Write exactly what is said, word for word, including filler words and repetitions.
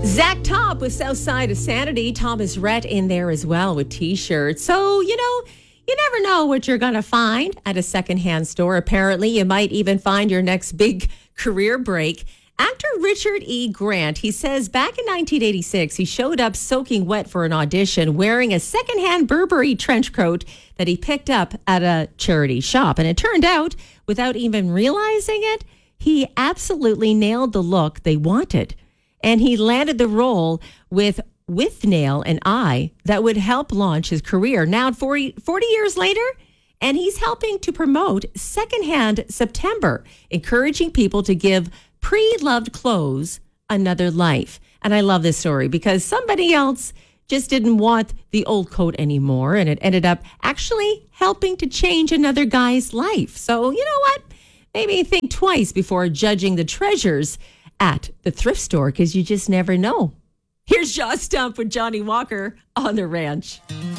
Zach Top with South Side of Sanity. Thomas Rhett in there as well with T-shirts. So, you know, you never know what you're going to find at a secondhand store. Apparently, you might even find your next big career break. Actor Richard E. Grant, he says back in nineteen eighty-six, he showed up soaking wet for an audition wearing a secondhand Burberry trench coat that he picked up at a charity shop. And it turned out, without even realizing it, he absolutely nailed the look they wanted. And he landed the role with Withnail and I that would help launch his career. Now, forty, forty years later, and he's helping to promote Secondhand September, encouraging people to give pre-loved clothes another life. And I love this story because somebody else just didn't want the old coat anymore, and it ended up actually helping to change another guy's life. So, you know what? Maybe think twice before judging the treasures at the thrift store, because you just never know. Here's Jaw Stump with Johnny Walker on The Ranch.